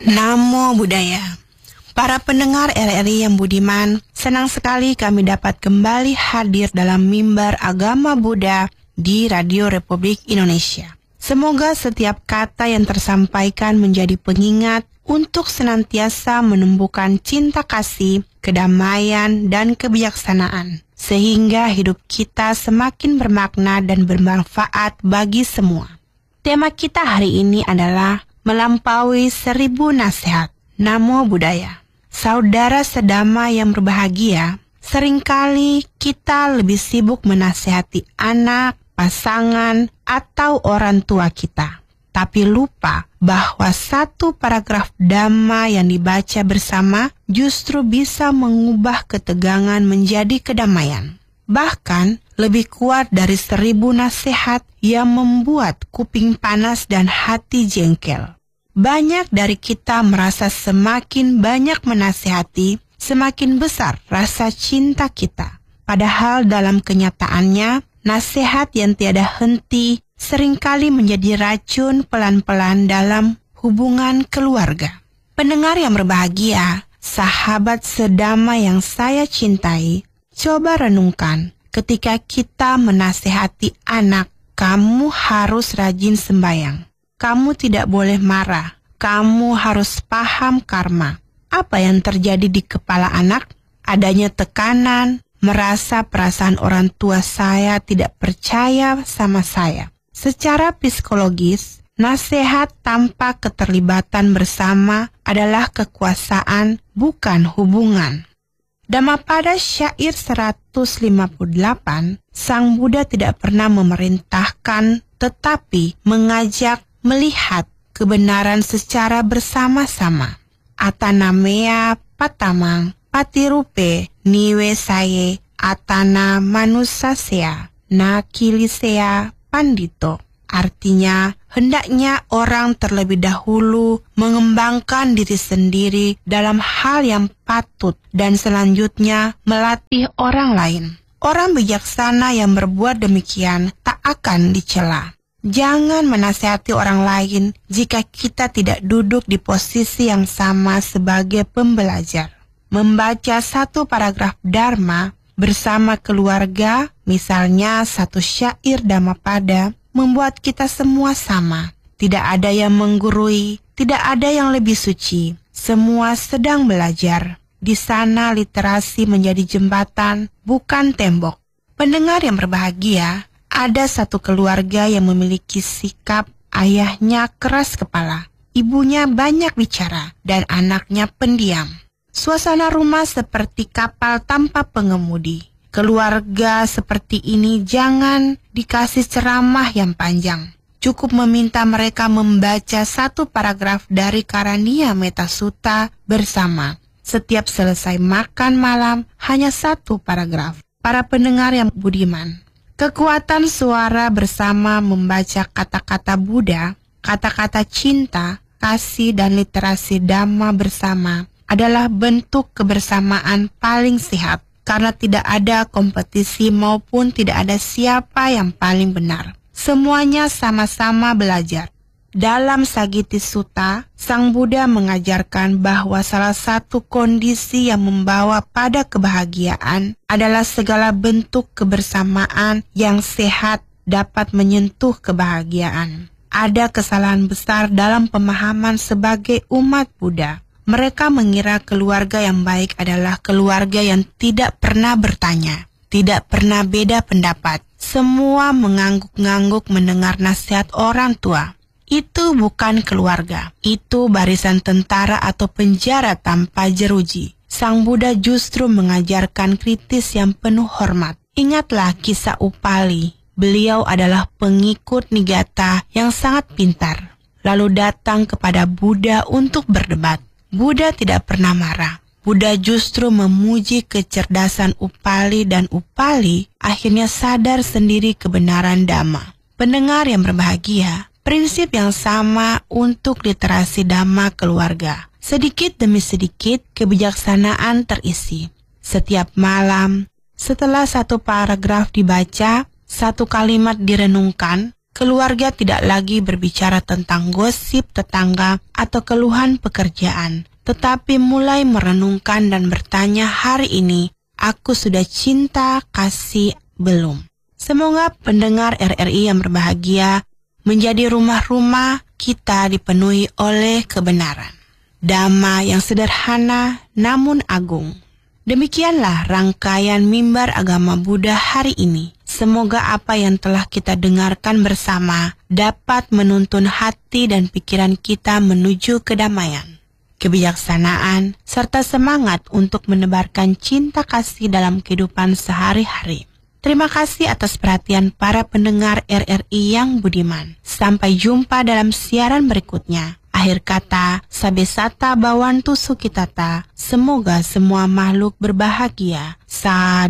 Namo Buddhaya. Para pendengar RRI yang budiman, senang sekali kami dapat kembali hadir dalam mimbar agama Buddha di Radio Republik Indonesia. Semoga setiap kata yang tersampaikan menjadi pengingat untuk senantiasa menumbuhkan cinta kasih, kedamaian, dan kebijaksanaan, sehingga hidup kita semakin bermakna dan bermanfaat bagi semua. Tema kita hari ini adalah melampaui 1000 nasihat. Namo Buddhaya. Saudara sedama yang berbahagia, seringkali kita lebih sibuk menasihati anak, pasangan, atau orang tua kita. Tapi lupa bahwa satu paragraf dhamma yang dibaca bersama justru bisa mengubah ketegangan menjadi kedamaian. Bahkan lebih kuat dari 1000 nasihat yang membuat kuping panas dan hati jengkel. Banyak dari kita merasa semakin banyak menasihati, semakin besar rasa cinta kita. Padahal dalam kenyataannya, nasihat yang tiada henti seringkali menjadi racun pelan-pelan dalam hubungan keluarga. Pendengar yang berbahagia, sahabat sedama yang saya cintai, coba renungkan ketika kita menasihati anak, kamu harus rajin sembahyang. Kamu tidak boleh marah. Kamu harus paham karma. Apa yang terjadi di kepala anak? Adanya tekanan, merasa perasaan orang tua saya tidak percaya sama saya. Secara psikologis, nasihat tanpa keterlibatan bersama adalah kekuasaan, bukan hubungan. Dhammapada syair 158, Sang Buddha tidak pernah memerintahkan, tetapi mengajak melihat kebenaran secara bersama-sama. Atanamea patamang patirupe niwe saye atana manusasya na kilisea pandito. Artinya, hendaknya orang terlebih dahulu mengembangkan diri sendiri dalam hal yang patut dan selanjutnya melatih orang lain. Orang bijaksana yang berbuat demikian tak akan dicela. Jangan menasihati orang lain jika kita tidak duduk di posisi yang sama sebagai pembelajar. Membaca satu paragraf dharma bersama keluarga, misalnya satu syair Dhammapada, membuat kita semua sama. Tidak ada yang menggurui, tidak ada yang lebih suci. Semua sedang belajar. Di sana literasi menjadi jembatan, bukan tembok. Pendengar yang berbahagia, ada satu keluarga yang memiliki sikap ayahnya keras kepala, ibunya banyak bicara, dan anaknya pendiam. Suasana rumah seperti kapal tanpa pengemudi. Keluarga seperti ini jangan dikasih ceramah yang panjang. Cukup meminta mereka membaca satu paragraf dari Karaniya Metta Sutta bersama. Setiap selesai makan malam, hanya satu paragraf. Para pendengar yang budiman, kekuatan suara bersama membaca kata-kata Buddha, kata-kata cinta, kasih, dan literasi Dhamma bersama adalah bentuk kebersamaan paling sehat, karena tidak ada kompetisi maupun tidak ada siapa yang paling benar. Semuanya sama-sama belajar. Dalam Saggiti Sutta, Sang Buddha mengajarkan bahwa salah satu kondisi yang membawa pada kebahagiaan adalah segala bentuk kebersamaan yang sehat dapat menyentuh kebahagiaan. Ada kesalahan besar dalam pemahaman sebagai umat Buddha. Mereka mengira keluarga yang baik adalah keluarga yang tidak pernah bertanya, tidak pernah beda pendapat. Semua mengangguk-ngangguk mendengar nasihat orang tua. Itu bukan keluarga, itu barisan tentara atau penjara tanpa jeruji. Sang Buddha justru mengajarkan kritis yang penuh hormat. Ingatlah kisah Upali. Beliau adalah pengikut Nigata yang sangat pintar, lalu datang kepada Buddha untuk berdebat. Buddha tidak pernah marah. Buddha justru memuji kecerdasan Upali dan Upali akhirnya sadar sendiri kebenaran Dhamma. Pendengar yang berbahagia, prinsip yang sama untuk literasi Dhamma keluarga. Sedikit demi sedikit kebijaksanaan terisi. Setiap malam, setelah satu paragraf dibaca, satu kalimat direnungkan, Keluarga tidak lagi berbicara tentang gosip tetangga atau keluhan pekerjaan, tetapi mulai merenungkan dan bertanya, hari ini aku sudah cinta kasih belum? Semoga pendengar RRI yang berbahagia menjadi rumah-rumah kita dipenuhi oleh kebenaran. Damai yang sederhana namun agung. Demikianlah rangkaian Mimbar Agama Buddha hari ini. Semoga apa yang telah kita dengarkan bersama dapat menuntun hati dan pikiran kita menuju kedamaian, kebijaksanaan, serta semangat untuk menebarkan cinta kasih dalam kehidupan sehari-hari. Terima kasih atas perhatian para pendengar RRI yang budiman. Sampai jumpa dalam siaran berikutnya. Akhir kata, sabesata bawantu sukitata. Semoga semua makhluk berbahagia. Sadhu.